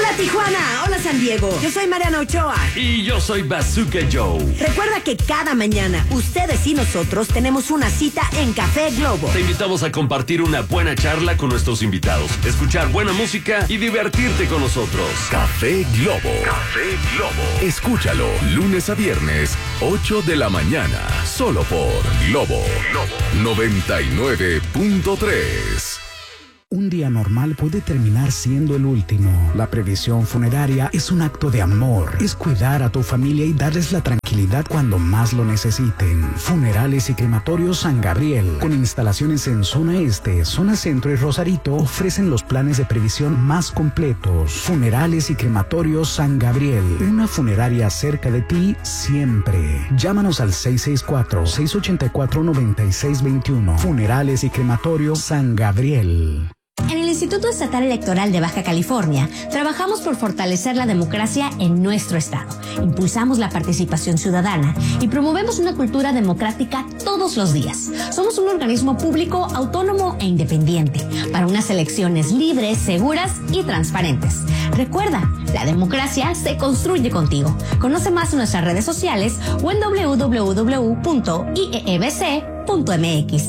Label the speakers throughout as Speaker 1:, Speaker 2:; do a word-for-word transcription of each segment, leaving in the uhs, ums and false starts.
Speaker 1: Hola Tijuana, hola San Diego. Yo soy Mariana Ochoa.
Speaker 2: Y yo soy Bazooka Joe.
Speaker 1: Recuerda que cada mañana ustedes y nosotros tenemos una cita en Café Globo.
Speaker 2: Te invitamos a compartir una buena charla con nuestros invitados, escuchar buena música y divertirte con nosotros.
Speaker 3: Café Globo. Café Globo. Escúchalo lunes a viernes, ocho de la mañana, solo por Globo. Globo noventa y nueve punto tres.
Speaker 4: Un día normal puede terminar siendo el último. La previsión funeraria es un acto de amor. Es cuidar a tu familia y darles la tranquilidad cuando más lo necesiten. Funerales y Crematorios San Gabriel, con instalaciones en zona este, zona centro y Rosarito, ofrecen los planes de previsión más completos. Funerales y Crematorios San Gabriel, una funeraria cerca de ti siempre. Llámanos al seis seis cuatro, seis ocho cuatro, nueve seis dos uno. Funerales y Crematorios San Gabriel.
Speaker 5: En el Instituto Estatal Electoral de Baja California, trabajamos por fortalecer la democracia en nuestro estado. Impulsamos la participación ciudadana y promovemos una cultura democrática todos los días. Somos un organismo público, autónomo e independiente para unas elecciones libres, seguras y transparentes. Recuerda, la democracia se construye contigo. Conoce más en nuestras redes sociales o en doble u doble u doble u punto i e e b c punto m x.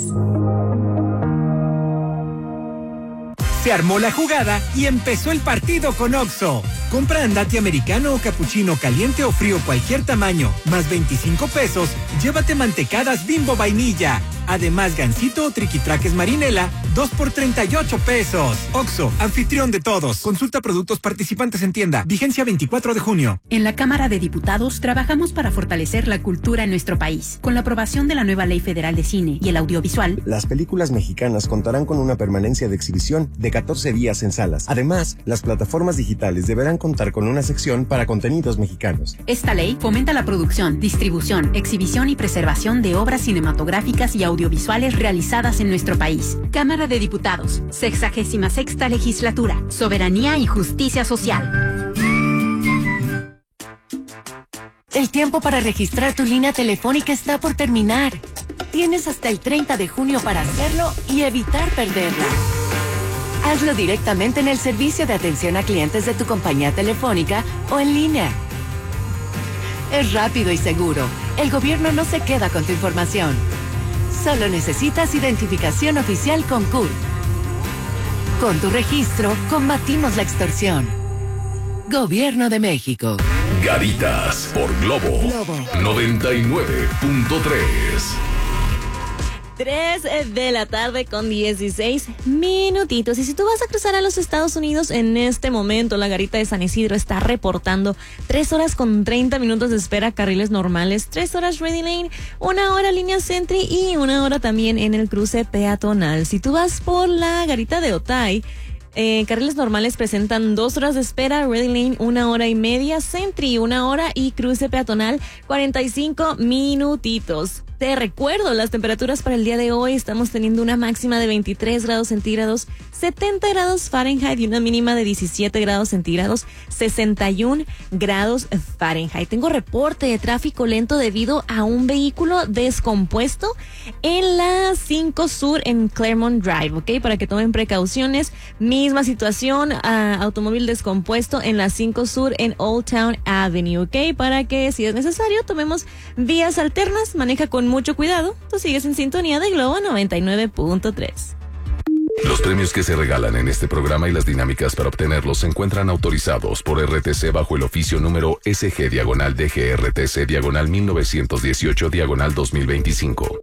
Speaker 6: Se armó la jugada y empezó el partido con Oxxo. Compra andati americano o capuchino caliente o frío cualquier tamaño, más veinticinco pesos, llévate mantecadas Bimbo vainilla. Además, gansito o triquitraques marinela, dos por treinta y ocho pesos. Oxxo, anfitrión de todos. Consulta productos participantes en tienda. Vigencia veinticuatro de junio.
Speaker 7: En la Cámara de Diputados trabajamos para fortalecer la cultura en nuestro país. Con la aprobación de la nueva Ley Federal de Cine y el Audiovisual,
Speaker 8: las películas mexicanas contarán con una permanencia de exhibición de catorce días en salas. Además, las plataformas digitales deberán contar con una sección para contenidos mexicanos.
Speaker 7: Esta ley fomenta la producción, distribución, exhibición y preservación de obras cinematográficas y audiovisuales realizadas en nuestro país. Cámara de Diputados, sexagésima sexta legislatura, soberanía y justicia social.
Speaker 9: El tiempo para registrar tu línea telefónica está por terminar. Tienes hasta el treinta de junio para hacerlo y evitar perderla. Hazlo directamente en el servicio de atención a clientes de tu compañía telefónica o en línea. Es rápido y seguro. El gobierno no se queda con tu información. Solo necesitas identificación oficial con C U R. Con tu registro, combatimos la extorsión. Gobierno de México.
Speaker 3: Garitas por Globo, Globo. noventa y nueve punto tres.
Speaker 10: tres de la tarde con dieciséis minutitos. Y si tú vas a cruzar a los Estados Unidos en este momento, la Garita de San Isidro está reportando tres horas con treinta minutos de espera, carriles normales, tres horas Ready Lane, una hora línea Sentry y una hora también en el cruce peatonal. Si tú vas por la Garita de Otay, Eh, carriles normales presentan dos horas de espera, Ready Lane una hora y media, Sentry una hora y cruce peatonal cuarenta y cinco minutitos. Te recuerdo las temperaturas para el día de hoy. Estamos teniendo una máxima de veintitrés grados centígrados, setenta grados Fahrenheit y una mínima de diecisiete grados centígrados, sesenta y un grados Fahrenheit. Tengo reporte de tráfico lento debido a un vehículo descompuesto en la cinco Sur en Claremont Drive, ¿ok? Para que tomen precauciones. Misma situación, uh, automóvil descompuesto en la cinco Sur en Old Town Avenue, ¿ok? Para que si es necesario tomemos vías alternas, maneja con mucho cuidado. Tú sigues en sintonía de Globo noventa y nueve punto tres.
Speaker 3: Los premios que se regalan en este programa y las dinámicas para obtenerlos se encuentran autorizados por R T C bajo el oficio número S G diagonal D G R T C diagonal mil novecientos dieciocho diagonal dos mil veinticinco.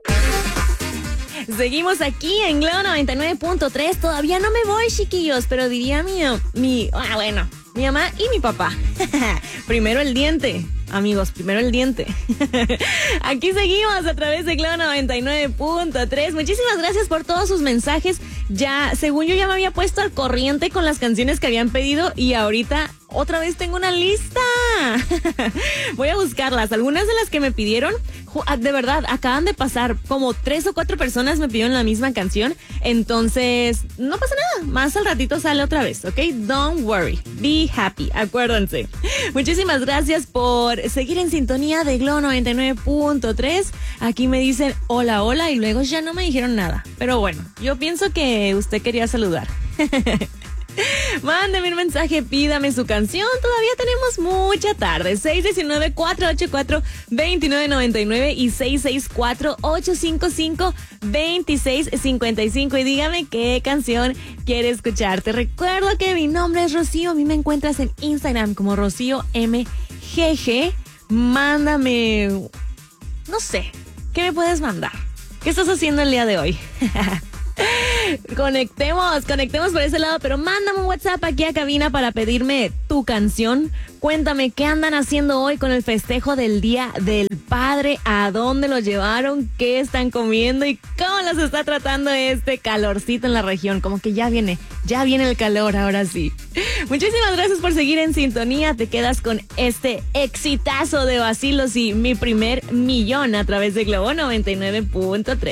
Speaker 10: Seguimos aquí en Globo noventa y nueve punto tres. Todavía no me voy, chiquillos, pero diría mi, mi, ah, bueno, mi mamá y mi papá. Primero el diente. Amigos, primero el diente. Aquí seguimos a través de Globo noventa y nueve punto tres. Muchísimas gracias por todos sus mensajes. Ya, según yo ya me había puesto al corriente con las canciones que habían pedido y ahorita otra vez tengo una lista. Voy a buscarlas. Algunas de las que me pidieron, de verdad, acaban de pasar. Como tres o cuatro personas me pidieron la misma canción. Entonces, no pasa nada. Más al ratito sale otra vez, ¿ok? Don't worry. Be happy. Acuérdense. Muchísimas gracias por seguir en sintonía de Globo noventa y nueve punto tres. Aquí me dicen hola, hola y luego ya no me dijeron nada. Pero bueno, yo pienso que usted quería saludar. Mándeme un mensaje, pídame su canción. Todavía tenemos mucha tarde. seis uno nueve, cuatro ocho cuatro, dos nueve nueve nueve y seis seis cuatro, ocho cinco cinco, dos seis cinco cinco. Y dígame qué canción quiere escuchar. Te recuerdo que mi nombre es Rocío. A mí me encuentras en Instagram como Rocío M G G. Mándame, no sé, ¿qué me puedes mandar? ¿Qué estás haciendo el día de hoy? Conectemos, conectemos por ese lado, pero mándame un WhatsApp aquí a cabina para pedirme tu canción. Cuéntame qué andan haciendo hoy con el festejo del Día del Padre, a dónde lo llevaron, qué están comiendo y cómo los está tratando este calorcito en la región. Como que ya viene, ya viene el calor, ahora sí. Muchísimas gracias por seguir en sintonía. Te quedas con este exitazo de Vacilos y Mi Primer Millón a través de Globo noventa y nueve punto tres.